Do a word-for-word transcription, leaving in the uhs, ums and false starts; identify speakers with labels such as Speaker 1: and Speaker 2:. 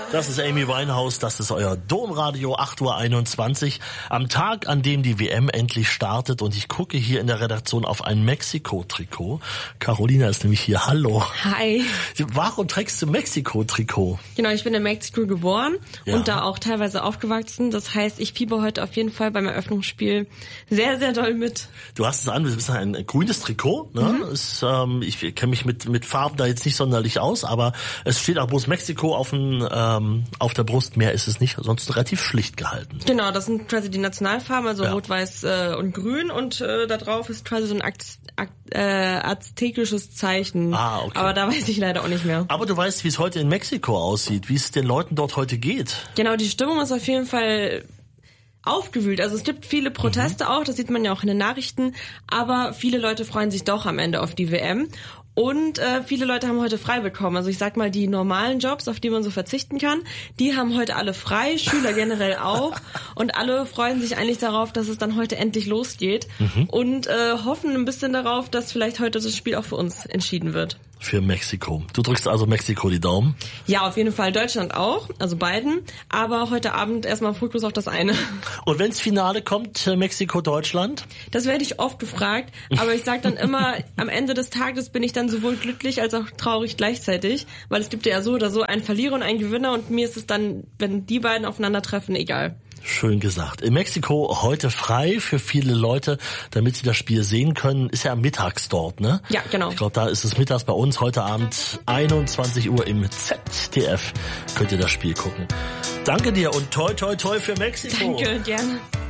Speaker 1: Das ist Amy Winehouse, das ist euer Domradio, acht Uhr einundzwanzig. Am Tag, an dem die W M endlich startet und ich gucke hier in der Redaktion auf ein Mexiko-Trikot. Carolina ist nämlich hier. Hallo.
Speaker 2: Hi.
Speaker 1: Warum trägst du Mexiko-Trikot?
Speaker 2: Genau, ich bin in Mexiko geboren
Speaker 1: Ja.
Speaker 2: und da auch teilweise aufgewachsen. Das heißt, ich fieber heute auf jeden Fall beim Eröffnungsspiel sehr, sehr doll mit.
Speaker 1: Du hast es an, du bist ein grünes Trikot. Ne?
Speaker 2: Mhm.
Speaker 1: Ist, ähm, ich kenne mich mit, mit Farben da jetzt nicht sonderlich aus, aber es steht auch bloß Mexiko auf, dem, ähm, auf der Brust. Mehr ist es nicht, sonst relativ schlicht gehalten.
Speaker 2: Genau, das sind quasi die Nationalfarben, also
Speaker 1: Ja.
Speaker 2: rot, weiß äh, und grün und äh, da drauf ist quasi so ein Az Az äh, aztekisches Zeichen.
Speaker 1: Ah, okay.
Speaker 2: Aber da weiß ich leider auch nicht mehr.
Speaker 1: Aber du weißt, wie es heute in Mexiko aussieht, wie es den Leuten dort heute geht.
Speaker 2: Genau, die Stimmung ist auf jeden Fall aufgewühlt. Also es gibt viele Proteste
Speaker 1: Mhm.
Speaker 2: auch, das sieht man ja auch in den Nachrichten, aber viele Leute freuen sich doch am Ende auf die W M. Und äh, viele Leute haben heute frei bekommen. Also ich sag mal, die normalen Jobs, auf die man so verzichten kann, die haben heute alle frei, Schüler generell auch. Und alle freuen sich eigentlich darauf, dass es dann heute endlich losgeht. Mhm. Und äh, hoffen ein bisschen darauf, dass vielleicht heute das Spiel auch für uns entschieden wird.
Speaker 1: Für Mexiko. Du drückst also Mexiko die Daumen?
Speaker 2: Ja, auf jeden Fall. Deutschland auch, also beiden. Aber heute Abend erstmal Fokus auf das eine.
Speaker 1: Und wenns Finale kommt, Mexiko-Deutschland?
Speaker 2: Das werde ich oft gefragt, aber ich sage dann immer, am Ende des Tages bin ich dann sowohl glücklich als auch traurig gleichzeitig, weil es gibt ja so oder so einen Verlierer und einen Gewinner und mir ist es dann, wenn die beiden aufeinandertreffen, egal.
Speaker 1: Schön gesagt. In Mexiko heute frei für viele Leute, damit sie das Spiel sehen können. Ist ja mittags dort, ne?
Speaker 2: Ja, genau.
Speaker 1: Ich glaube, da ist es mittags bei uns. Heute Abend einundzwanzig Uhr im Z D F könnt ihr das Spiel gucken. Danke dir und toi toi toi für Mexiko.
Speaker 2: Danke, gerne.